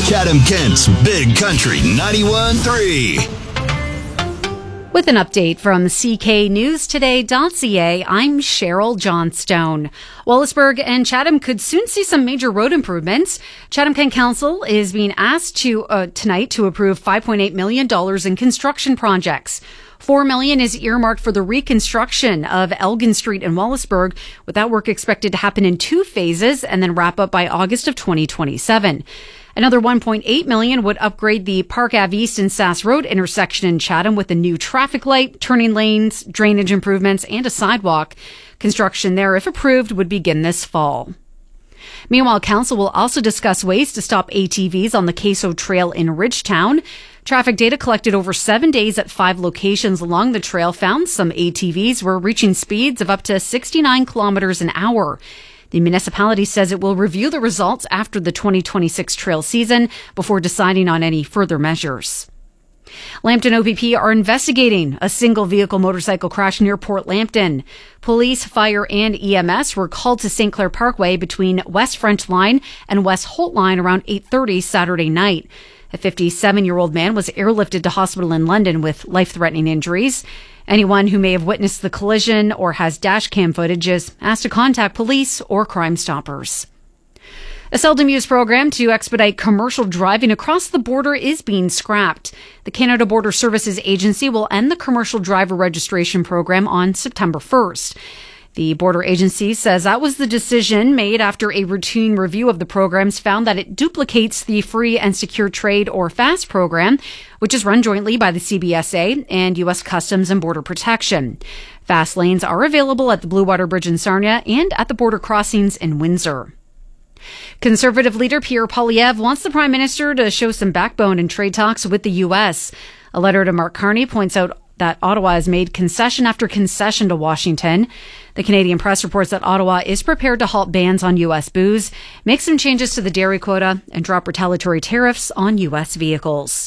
Chatham-Kent's Big Country 91.3. With an update from CKNewsToday.ca, I'm Cheryl Johnstone. Wallaceburg and Chatham could soon see some major road improvements. Chatham-Kent Council is being asked tonight to approve $5.8 million in construction projects. $4 million is earmarked for the reconstruction of Elgin Street in Wallaceburg, with that work expected to happen in 2 phases and then wrap up by August of 2027. Another $1.8 million would upgrade the Park Ave East and Sass Road intersection in Chatham with a new traffic light, turning lanes, drainage improvements, and a sidewalk. Construction there, if approved, would begin this fall. Meanwhile, Council will also discuss ways to stop ATVs on the Queso Trail in Ridgetown. Traffic data collected over 7 days at 5 locations along the trail found some ATVs were reaching speeds of up to 69 kilometers an hour. The municipality says it will review the results after the 2026 trail season before deciding on any further measures. Lambton OPP are investigating a single vehicle motorcycle crash near Port Lambton. Police, fire, and EMS were called to St. Clair Parkway between West French Line and West Holt Line around 8:30 Saturday night. A 57-year-old man was airlifted to hospital in London with life-threatening injuries. Anyone who may have witnessed the collision or has dash cam footage is asked to contact police or Crime Stoppers. A seldom used program to expedite commercial driving across the border is being scrapped. The Canada Border Services Agency will end the commercial driver registration program on September 1st. The border agency says that was the decision made after a routine review of the programs found that it duplicates the Free and Secure Trade or FAST program, which is run jointly by the CBSA and U.S. Customs and Border Protection. Fast lanes are available at the Blue Water Bridge in Sarnia and at the border crossings in Windsor. Conservative leader Pierre Poilievre wants the Prime Minister to show some backbone in trade talks with the U.S. A letter to Mark Carney points out that Ottawa has made concession after concession to Washington. The Canadian Press reports that Ottawa is prepared to halt bans on U.S. booze, make some changes to the dairy quota, and drop retaliatory tariffs on U.S. vehicles.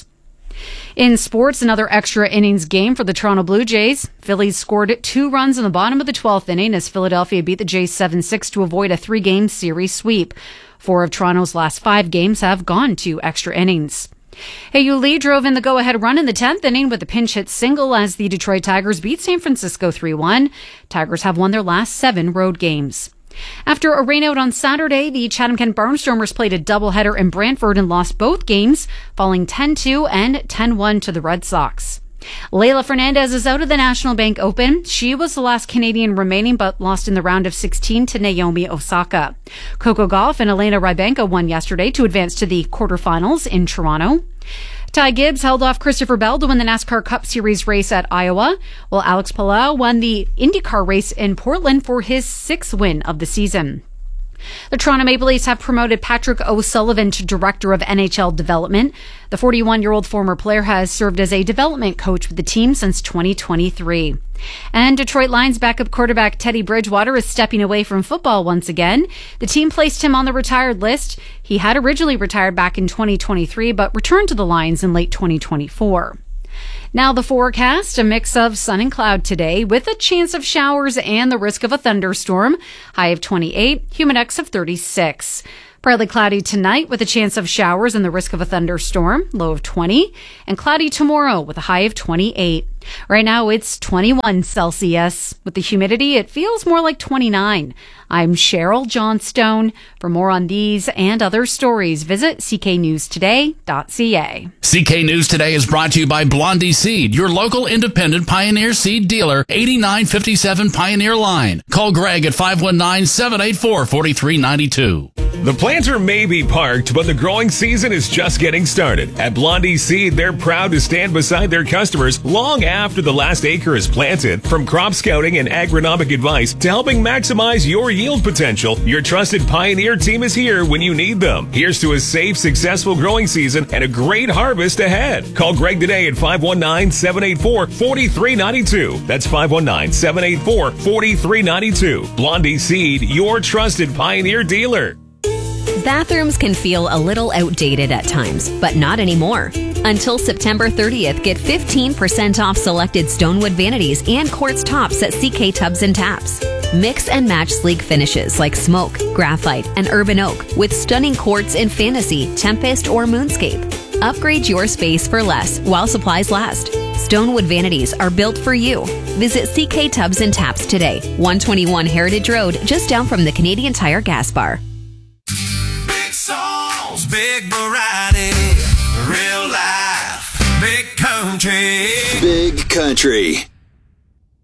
In sports, another extra innings game for the Toronto Blue Jays. Phillies scored 2 runs in the bottom of the 12th inning as Philadelphia beat the Jays 7-6 to avoid a 3-game series sweep. 4 of Toronto's last 5 games have gone to extra innings. Hayu Lee drove in the go-ahead run in the 10th inning with a pinch hit single as the Detroit Tigers beat San Francisco 3-1. Tigers have won their last 7 road games. After a rainout on Saturday, the Chatham-Kent Barnstormers played a doubleheader in Brantford and lost both games, falling 10-2 and 10-1 to the Red Sox. Leylah Fernandez is out of the National Bank Open. She was the last Canadian remaining but lost in the round of 16 to Naomi Osaka. Coco Gauff and Elena Rybanka won yesterday to advance to the quarterfinals in Toronto. Ty Gibbs held off Christopher Bell to win the NASCAR Cup Series race at Iowa, while Alex Palou won the IndyCar race in Portland for his 6th win of the season. The Toronto Maple Leafs have promoted Patrick O'Sullivan to Director of NHL Development. The 41-year-old former player has served as a development coach with the team since 2023. And Detroit Lions backup quarterback Teddy Bridgewater is stepping away from football once again. The team placed him on the retired list. He had originally retired back in 2023, but returned to the Lions in late 2024. Now the forecast, a mix of sun and cloud today with a chance of showers and the risk of a thunderstorm. High of 28, humidex of 36. Partly cloudy tonight with a chance of showers and the risk of a thunderstorm. Low of 20. And cloudy tomorrow with a high of 28. Right now it's 21 Celsius. With the humidity, it feels more like 29. I'm Cheryl Johnstone. For more on these and other stories, visit cknewstoday.ca. CK News Today is brought to you by Blondie Seed, your local independent Pioneer Seed dealer, 8957 Pioneer Line. Call Greg at 519-784-4392. The planter may be parked, but the growing season is just getting started. At Blondie Seed, they're proud to stand beside their customers long after the last acre is planted. From crop scouting and agronomic advice to helping maximize your yield potential, your trusted Pioneer team is here when you need them. Here's to a safe, successful growing season and a great harvest ahead. Call Greg today at 519-784-4392. That's 519-784-4392. Blondie Seed, your trusted Pioneer dealer. Bathrooms can feel a little outdated at times, but not anymore. Until September 30th, get 15% off selected Stonewood vanities and quartz tops at CK Tubs and Taps. Mix and match sleek finishes like smoke, graphite, and urban oak with stunning quartz in Fantasy, Tempest, or Moonscape. Upgrade your space for less while supplies last. Stonewood vanities are built for you. Visit CK Tubs and Taps today, 121 Heritage Road, just down from the Canadian Tire gas bar. Big songs, big variety, real life, big country. Big Country.